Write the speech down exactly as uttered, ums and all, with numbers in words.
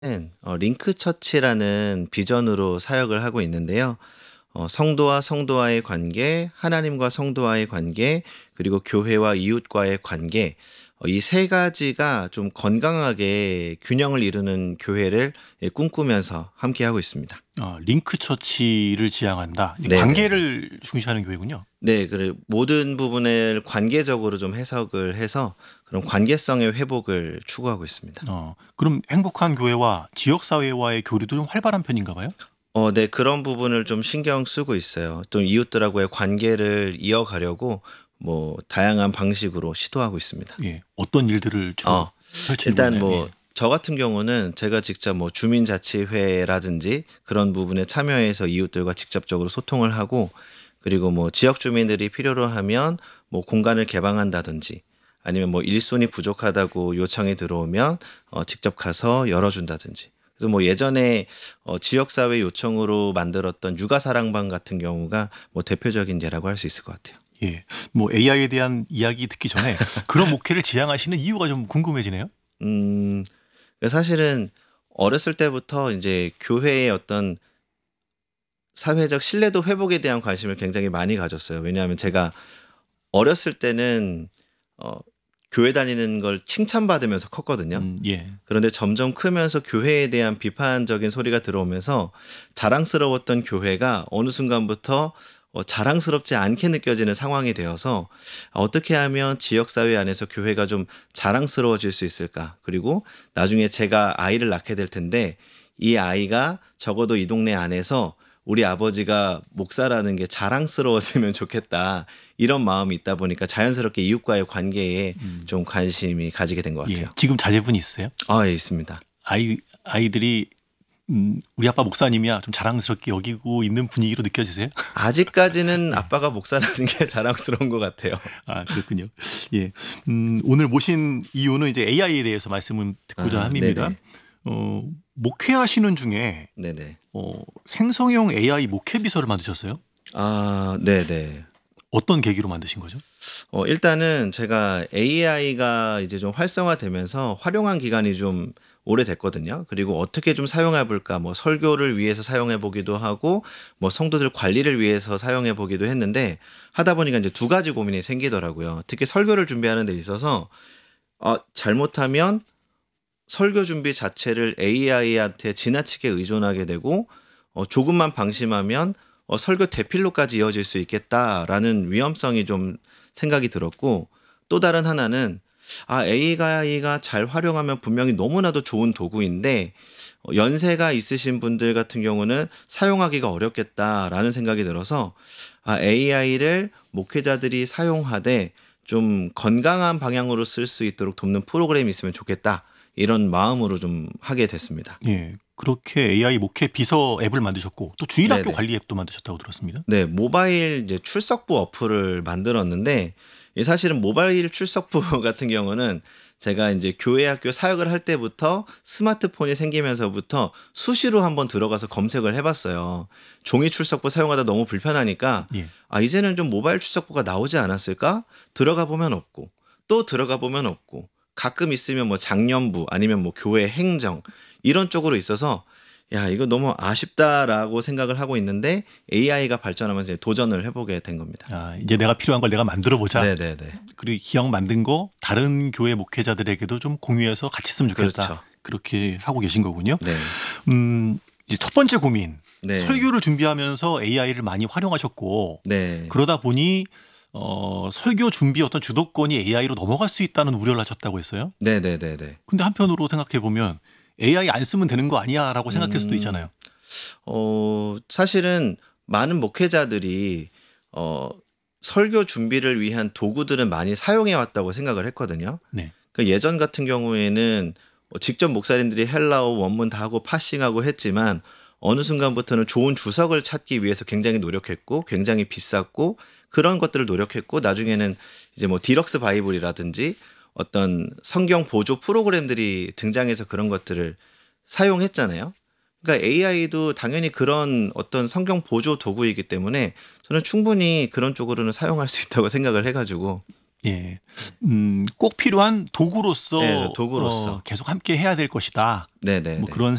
는 어 링크 처치라는 비전으로 사역을 하고 있는데요. 어 성도와 성도와의 관계, 하나님과 성도와의 관계, 그리고 교회와 이웃과의 관계, 어 이 세 가지가 좀 건강하게 균형을 이루는 교회를 예 꿈꾸면서 함께하고 있습니다. 어 링크 처치를 지향한다. 이 네네네. 관계를 중시하는 교회군요. 네. 그리고 모든 부분을 관계적으로 좀 해석을 해서 그런 관계성의 회복을 추구하고 있습니다. 어 그럼 행복한 교회와 지역 사회와의 교류도 좀 활발한 편인가 봐요? 어 네. 그런 부분을 좀 신경 쓰고 있어요. 좀 이웃들하고의 관계를 이어가려고 뭐 다양한 방식으로 시도하고 있습니다. 예. 어떤 일들을 주로 어 펼치는 일단 건가요? 뭐 예. 저 같은 경우는 제가 직접 뭐 주민자치회라든지 그런 부분에 참여해서 이웃들과 직접적으로 소통을 하고, 그리고 뭐 지역 주민들이 필요로 하면 뭐 공간을 개방한다든지, 아니면 뭐 일손이 부족하다고 요청이 들어오면 어 직접 가서 열어준다든지. 그래서 뭐 예전에 어 지역사회 요청으로 만들었던 육아사랑방 같은 경우가 뭐 대표적인 예라고 할 수 있을 것 같아요. 예. 뭐 에이아이에 대한 이야기 듣기 전에 그런 목회를 지향하시는 이유가 좀 궁금해지네요. 음 사실은 어렸을 때부터 이제 교회의 어떤 사회적 신뢰도 회복에 대한 관심을 굉장히 많이 가졌어요. 왜냐하면 제가 어렸을 때는 어 교회 다니는 걸 칭찬받으면서 컸거든요. 음 예. 그런데 점점 크면서 교회에 대한 비판적인 소리가 들어오면서 자랑스러웠던 교회가 어느 순간부터 어 자랑스럽지 않게 느껴지는 상황이 되어서 '어떻게 하면 지역사회 안에서 교회가 좀 자랑스러워질 수 있을까?' 그리고 나중에 제가 아이를 낳게 될 텐데 이 아이가 적어도 이 동네 안에서 '우리 아버지가 목사라는 게 자랑스러웠으면 좋겠다.' 이런 마음이 있다 보니까 자연스럽게 이웃과의 관계에 음 좀 관심이 가지게 된 것 예. 같아요. 지금 자제분이 있으세요? 아 예 있습니다. 아이 아이들이 음 '우리 아빠 목사님이야.' 좀 자랑스럽게 여기고 있는 분위기로 느껴지세요? 아직까지는 예. 아빠가 목사라는 게 자랑스러운 것 같아요. 아 그렇군요. 예. 음 오늘 모신 이유는 이제 에이아이에 대해서 말씀을 듣고자 아 함입니다. 네네. 어 목회하시는 중에 네네. 어 생성형 에이아이 목회 비서를 만드셨어요? 아 네네. 어떤 계기로 만드신 거죠? 어 일단은 제가 에이아이가 이제 좀 활성화되면서 활용한 기간이 좀 오래됐거든요. 그리고 '어떻게 좀 사용해 볼까?' 뭐 설교를 위해서 사용해 보기도 하고 뭐 성도들 관리를 위해서 사용해 보기도 했는데, 하다 보니까 이제 두 가지 고민이 생기더라고요. 특히 설교를 준비하는 데 있어서 아 잘못하면 설교 준비 자체를 에이아이한테 지나치게 의존하게 되고 어 조금만 방심하면 어 '설교 대필로까지 이어질 수 있겠다.'라는 위험성이 좀 생각이 들었고, 또 다른 하나는 아 에이아이가 잘 활용하면 분명히 너무나도 좋은 도구인데 어 '연세가 있으신 분들 같은 경우는 사용하기가 어렵겠다.'라는 생각이 들어서 아 '에이아이를 목회자들이 사용하되 좀 건강한 방향으로 쓸 수 있도록 돕는 프로그램이 있으면 좋겠다.' 이런 마음으로 좀 하게 됐습니다. 예. 그렇게 에이아이 목회 비서 앱을 만드셨고 또 주일학교 네네. 관리 앱도 만드셨다고 들었습니다. 네. 모바일 이제 출석부 어플을 만들었는데, 이 사실은 모바일 출석부 같은 경우는 제가 인제 교회 학교 사역을 할 때부터 스마트폰이 생기면서부터 수시로 한번 들어가서 검색을 해 봤어요. 종이 출석부 사용하다 너무 불편하니까 예. '아 이제는 좀 모바일 출석부가 나오지 않았을까?' 들어가 보면 없고, 또 들어가 보면 없고, 가끔 있으면 뭐 장년부 아니면 뭐 교회 행정 이런 쪽으로 있어서 '야 이거 너무 아쉽다.'라고 생각을 하고 있는데 에이아이가 발전하면서 이제 도전을 해 보게 된 겁니다. 아 이제 '내가 필요한 걸 내가 만들어 보자.' 네네네. 그리고 기왕 만든 거 다른 교회 목회자들에게도 좀 공유해서 같이 했으면 좋겠다. 그렇죠. 그렇게 하고 계신 거군요. 네. 음 이제 첫 번째 고민. 네. 설교를 준비하면서 에이아이를 많이 활용하셨고 네. 그러다 보니 어 설교 준비 어떤 주도권이 에이아이로 넘어갈 수 있다는 우려를 하셨다고 했어요. 네네네네. 근데 한편으로 생각해 보면 '에이아이 안 쓰면 되는 거 아니야.'라고 생각할 수도 음. 있잖아요. 어 사실은 많은 목회자들이 어 설교 준비를 위한 도구들은 많이 사용해 왔다고 생각을 했거든요. 네. 그 예전 같은 경우에는 어 직접 목사님들이 헬라어 원문 다 하고 파싱하고 했지만 어느 순간부터는 좋은 주석을 찾기 위해서 굉장히 노력했고 굉장히 비쌌고 그런 것들을 노력했고, 나중에는 이제 뭐 디럭스 바이블이라든지 어떤 성경 보조 프로그램들이 등장해서 그런 것들을 사용했잖아요. 그러니까 에이아이도 당연히 그런 어떤 성경 보조 도구이기 때문에 저는 충분히 그런 쪽으로는 사용할 수 있다고 생각을 해 가지고 예, 음, 꼭 필요한 도구로서 네, 도구로서. 어, 계속 함께 해야 될 것이다. 네네. 뭐 그런